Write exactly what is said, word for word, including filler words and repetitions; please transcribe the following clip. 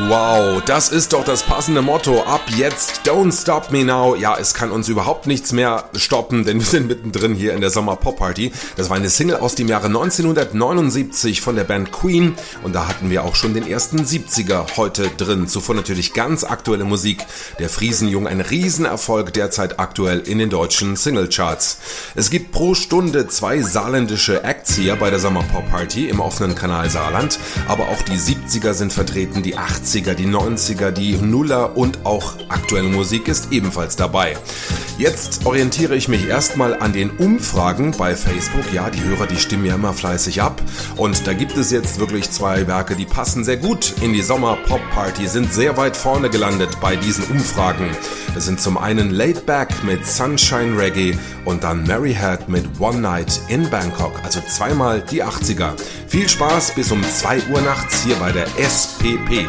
Wow, das ist doch das passende Motto. Ab jetzt, don't stop me now. Ja, es kann uns überhaupt nichts mehr stoppen, denn wir sind mittendrin hier in der Sommer-Pop-Party. Das war eine Single aus dem Jahre neunzehnhundertneunundsiebzig von der Band Queen und da hatten wir auch schon den ersten siebziger heute drin. Zuvor natürlich ganz aktuelle Musik. Der Friesenjung, ein Riesenerfolg derzeit aktuell in den deutschen Singlecharts. Es gibt pro Stunde zwei saarländische Acts hier bei der Sommer-Pop-Party im offenen Kanal Saarland, aber auch die siebziger sind vertreten, die achtziger, die neunziger, die Nuller und auch aktuelle Musik ist ebenfalls dabei. Jetzt orientiere ich mich erstmal an den Umfragen bei Facebook. Ja, die Hörer, die stimmen ja immer fleißig ab. Und da gibt es jetzt wirklich zwei Werke, die passen sehr gut in die Sommer-Pop-Party, sind sehr weit vorne gelandet bei diesen Umfragen. Das sind zum einen Laid Back mit Sunshine Reggae und dann Mary Had mit One Night in Bangkok. Also zweimal die achtziger. Viel Spaß bis um zwei Uhr nachts hier bei der S P P.